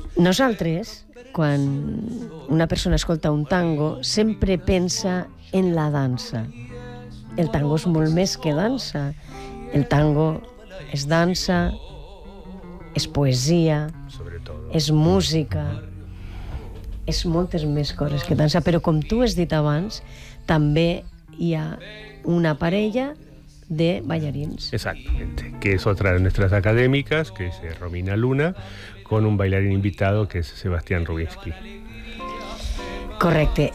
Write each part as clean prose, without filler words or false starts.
Nosaltres, quan una persona escolta un tango, sempre pensa en la dansa. El tango és molt més que dansa. El tango és dansa, és poesia, és música, és moltes més coses que dansa, però com tu has dit abans, també hi ha una parella de ballarins. Exactamente, que es otra de nuestras académicas, que es Romina Luna, con un bailarín invitado que es Sebastián Rubinsky. Correcte.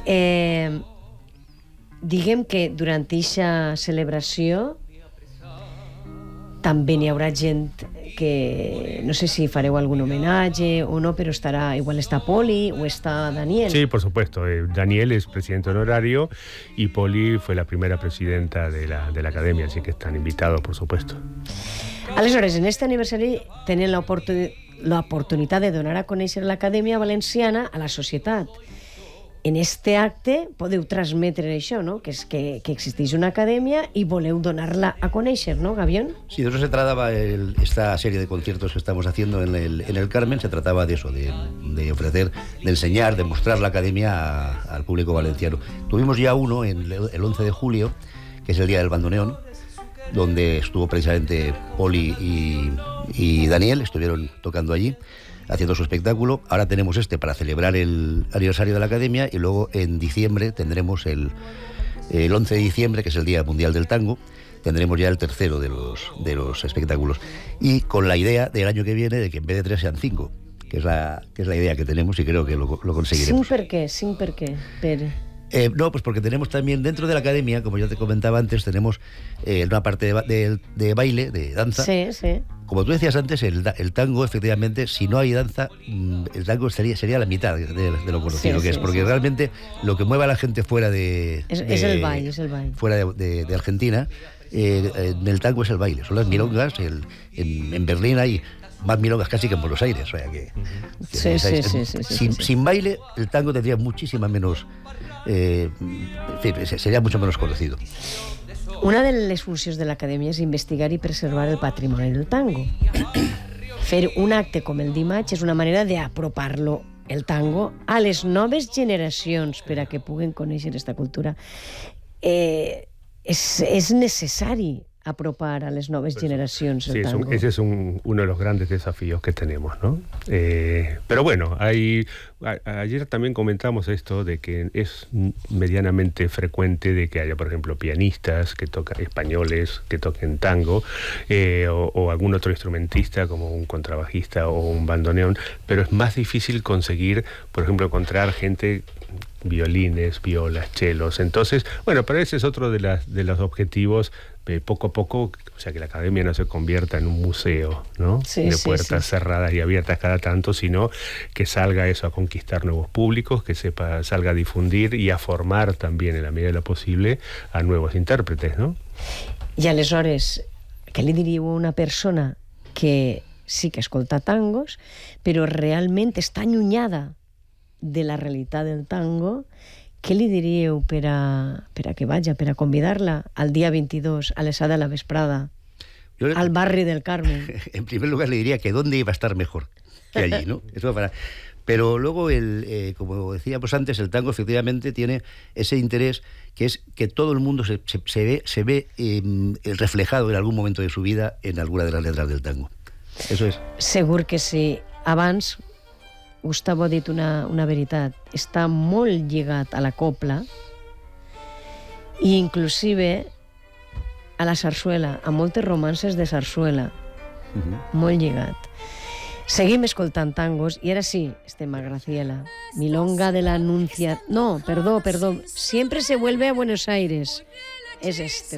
Diguem que durant aquesta celebració també n'hi haurà gent que no sé si fareu algún homenatge o no, pero estará, igual está Poli o está Daniel. Sí, por supuesto. Daniel es presidente honorario y Poli fue la primera presidenta de la academia, así que están invitados, por supuesto. Aleshores, en este aniversari tenen l'oportunitat de donar a conèixer l'Acadèmia Valenciana a la societat. En este acte podeu transmetre això, ¿no? Que és que existeix una acadèmia y voleu donar-la a conèixer, ¿no, Gavión? Sí, de eso se trataba esta serie de conciertos que estamos haciendo en el Carmen. Se trataba de eso, de ofrecer, de enseñar, de mostrar la academia al público valenciano. Tuvimos ya uno el 11 de julio, que es el Día del Bandoneón, donde estuvo precisamente Poli y Daniel, estuvieron tocando allí, haciendo su espectáculo. Ahora tenemos este para celebrar el aniversario de la Academia, y luego en diciembre tendremos el 11 de diciembre, que es el Día Mundial del Tango, tendremos ya el tercero de los espectáculos. Y con la idea del año que viene de que en vez de 3 sean 5, que es la idea que tenemos, y creo que lo conseguiremos. ¿Sin por qué? No, pues porque tenemos también dentro de la academia, como ya te comentaba antes, tenemos una parte de baile, de danza. Sí, sí. Como tú decías antes, el tango, efectivamente, si no hay danza, el tango sería la mitad de lo conocido que es, porque realmente lo que mueve a la gente fuera de... Es el baile. Fuera de Argentina, en el tango es el baile, son las milongas. En Berlín hay más milongas casi que en Buenos Aires, o sea que... Sin baile, el tango tendría muchísima menos... sería mucho menos conocido. Una de les funcions de l'Acadèmia és investigar i preservar el patrimoni del tango. Fer un acte com el dimarts és una manera d'apropar-lo, el tango, a les noves generacions per a que puguen conèixer aquesta cultura. És necessari apropar a les noves generacions el tango. Sí, ese es uno de los grandes desafíos que tenemos, ¿no? Pero bueno, ayer también comentamos esto de que es medianamente frecuente de que haya, por ejemplo, pianistas que tocan españoles que toquen tango, o algún otro instrumentista como un contrabajista o un bandoneón, pero es más difícil conseguir, por ejemplo, encontrar gente, violines, violas, chelos. Entonces, bueno, pero ese es otro de los objetivos, poco a poco, o sea, que la academia no se convierta en un museo, ¿no? Sí, de puertas cerradas y abiertas cada tanto, sino que salga eso a conquistar nuevos públicos, que salga a difundir y a formar también, en la medida de lo posible, a nuevos intérpretes, ¿no? I aleshores, què li diríeu a una persona que sí que escolta tangos, però realment està allunyada de la realitat del tango? Què li diríeu per a que vagi, per a convidar-la al dia 22 a les 7 de la vesprada, al barri del Carmen? En primer lugar le diría que dónde iba a estar mejor que allí, ¿no? Eso pero luego, como decíamos antes, el tango efectivamente tiene ese interés que es que todo el mundo se ve reflejado en algún momento de su vida en alguna de las letras del tango. Eso es. Segur que sí. Abans, Gustavo ha dit una veritat. Està molt lligat a la copla i inclusive a la sarsuela, a moltes romances de sarsuela. Molt lligat. Seguim escoltant tangos i ara sí, estem a Graciela. Milonga de la Anuncia... No, perdó. Siempre se vuelve a Buenos Aires. Es este.